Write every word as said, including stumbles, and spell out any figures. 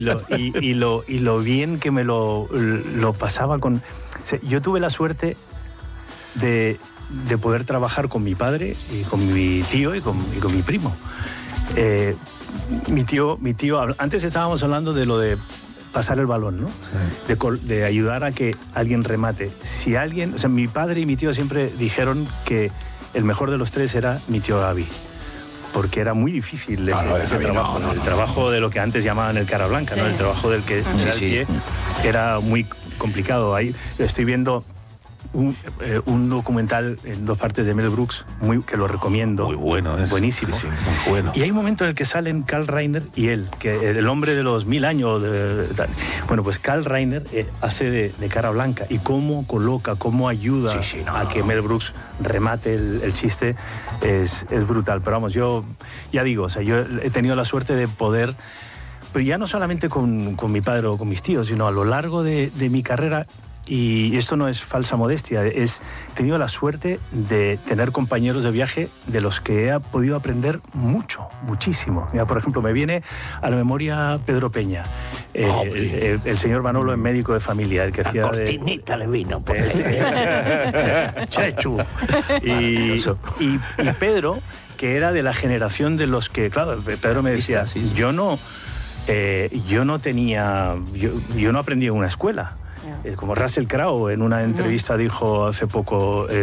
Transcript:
Lo, y, y, lo, y lo bien que me lo, lo pasaba con... O sea, yo tuve la suerte de, de poder trabajar con mi padre y con mi tío y con, y con mi primo. Eh, mi tío, mi tío, antes estábamos hablando de lo de pasar el balón, ¿no? Sí. De, de ayudar a que alguien remate. Si alguien... O sea, mi padre y mi tío siempre dijeron que el mejor de los tres era mi tío Gaby. Porque era muy difícil ese, no, ese trabajo, no, no, el no, trabajo no. de lo que antes llamaban el cara blanca, sí. ¿no? El trabajo del que sí, era sí. el pie era muy complicado. Ahí estoy viendo un, eh, un documental en dos partes de Mel Brooks, muy, que lo recomiendo. Muy bueno, es buenísimo. Sí, muy bueno. Y hay un momento en el que salen Carl Reiner y él, que el hombre de los mil años. De, de, bueno, pues Carl Reiner eh, hace de, de cara blanca y cómo coloca, cómo ayuda sí, sí, no, a que Mel Brooks remate el, el chiste es, es brutal. Pero vamos, yo ya digo, o sea, yo he tenido la suerte de poder, pero ya no solamente con, con mi padre o con mis tíos, sino a lo largo de, de mi carrera. Y esto no es falsa modestia, es, he tenido la suerte de tener compañeros de viaje de los que he podido aprender mucho, muchísimo. Mira, por ejemplo, me viene a la memoria Pedro Peña, eh, oh, el, el, el señor Manolo, el médico de familia, el que la hacía cortinita de... le vino. Por Chechu. Y, y, y Pedro, que era de la generación de los que, claro, Pedro me decía, sí, sí. yo no, eh, yo no tenía, yo, yo no aprendí en una escuela. Como Russell Crowe en una entrevista dijo hace poco... Eh,